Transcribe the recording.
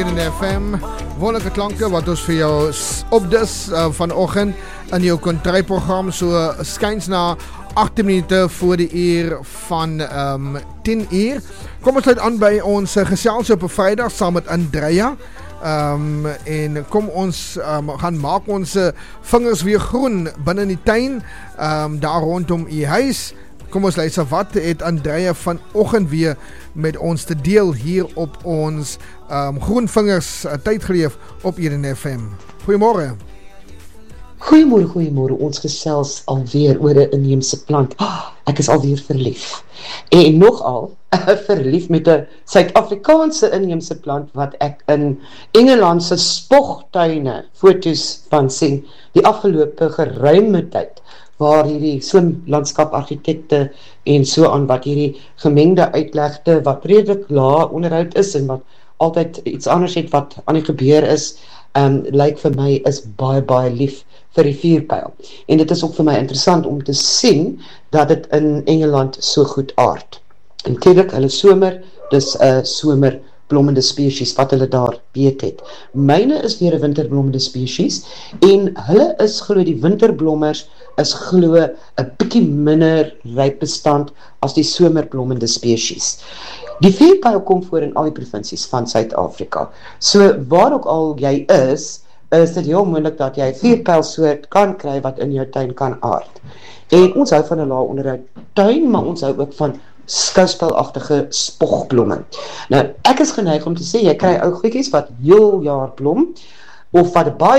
In die FM, wonderlike klanke wat ons vir jou opdis vanoggend in jou kontryprogram, so skyns na 18 minute voor die uur van 10 uur. Kom ons sluit aan by ons gesels op 'n Vrydag saam met Andrea. En kom ons gaan maak ons vingers weer groen binne in die tuin, daar rondom u huis. Kom ons luister, wat het Andrea vanoggend weer met ons te deel hier op ons Groenvingers tydgeleef op Eden FM. Goeiemôre. Goeiemôre. Ons gesels alweer oor 'n inheemse plant. Ek is alweer verlief. En nogal verlief met 'n Suid-Afrikaanse inheemse plant wat ek in Engeland se spogtuine foto's van sien die afgelope geruime tyd, waar hierdie landskapargitekte en so aan wat hierdie gemengde uitlegte wat redelik laag onderhoud is en wat altyd iets anders het wat aan die gebeur is, lyk vir my is baie lief vir die vuurpyl. En dit is ook vir my interessant om te sien dat dit in Engeland so goed aard. En tydelik hulle somer, dis 'n somerblommende spesies wat hulle daar weet het. Myne is weer 'n winterblommende spesies en hulle is glo die winterblommers is glo 'n bietjie minder ryp bestand as die somerblommende spesies. Die vuurpyl kom voor in al die provinsies van Suid-Afrika. So waar ook al jy is dit heel moontlik dat jy 'n vuurpylsoort kan kry wat in jou tuin kan aard. En ons hou van 'n lae onderhoud tuin, maar ons hou ook van skouspelagtige spogblomme. Nou, ek is geneig om te sê jy kry ou goedjies wat heel jaar blom of wat baie